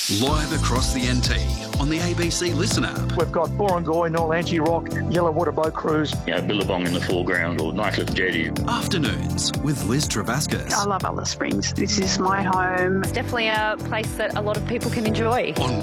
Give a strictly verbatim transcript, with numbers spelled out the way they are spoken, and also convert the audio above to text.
Live across the N T on the A B C Listen app. We've got Borongoy, Norlanchi Rock, Yellowwater Boat Cruise. You know, Billabong in the foreground or nice little jetty. Afternoons with Liz Travascus. I love Alice Springs. This is my home. It's definitely a place that a lot of people can enjoy. On